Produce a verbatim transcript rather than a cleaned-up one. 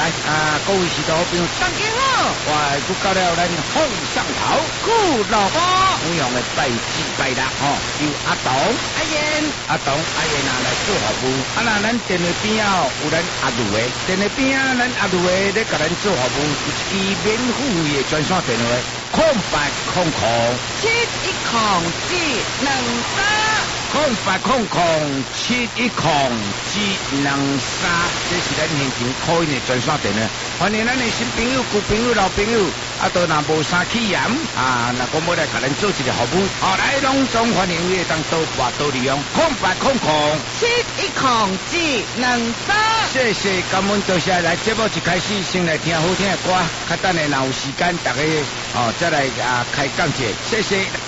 啊，各位是多好朋友，大家好，我又到了咱风上头顾老婆，我用的拜四拜六吼，由阿董、阿燕、阿董、阿燕啊来做服务。啊，那咱电话边啊有咱阿如的，电话边啊咱阿如的咧甲咱做服务，有一支免付费的专线电话，空八空空七一空七两三。空八空空七一空七两三，这是咱现场call in的专线电话。欢迎咱的新朋友、旧朋友、老朋友，啊，都若无啥起嫌啊，若讲要来甲咱做一个服务，哦，来拢总欢迎你会当多拨多利用。空八空空七一空七两三。谢谢，感恩多谢。来节目一开始先来听好听的歌，较等下若有时间，大家哦再来啊开讲解，谢谢。